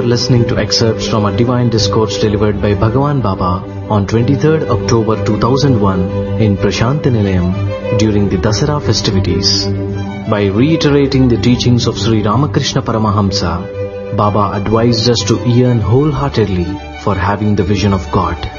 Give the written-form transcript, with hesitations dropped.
listening to excerpts from a divine discourse delivered by Bhagavan Baba on 23rd October 2001 in Prashantinilayam during the Dasara festivities. By reiterating the teachings of Sri Ramakrishna Paramahamsa, Baba advised us to yearn wholeheartedly for having the vision of God.